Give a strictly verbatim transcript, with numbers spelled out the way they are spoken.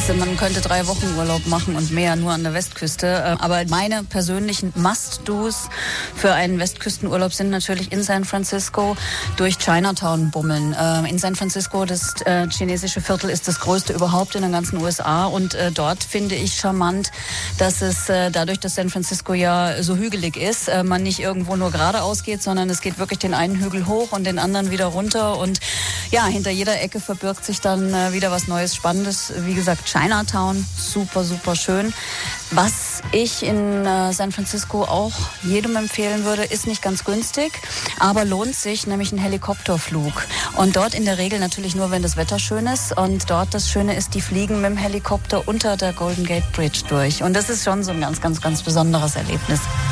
Man könnte drei Wochen Urlaub machen und mehr nur an der Westküste. Aber meine persönlichen Must-Dos für einen Westküstenurlaub sind natürlich in San Francisco durch Chinatown bummeln. In San Francisco, das chinesische Viertel, ist das größte überhaupt in den ganzen U S A. Und dort finde ich charmant, dass es dadurch, dass San Francisco ja so hügelig ist, man nicht irgendwo nur geradeaus geht, sondern es geht wirklich den einen Hügel hoch und den anderen wieder runter. Und ja, hinter jeder Ecke verbirgt sich dann wieder was Neues, Spannendes. Wie gesagt, Chinatown, super, super schön. Was ich in äh, San Francisco auch jedem empfehlen würde, ist nicht ganz günstig, aber lohnt sich, nämlich ein Helikopterflug. Und dort in der Regel natürlich nur, wenn das Wetter schön ist. Und dort das Schöne ist, die fliegen mit dem Helikopter unter der Golden Gate Bridge durch. Und das ist schon so ein ganz, ganz, ganz besonderes Erlebnis.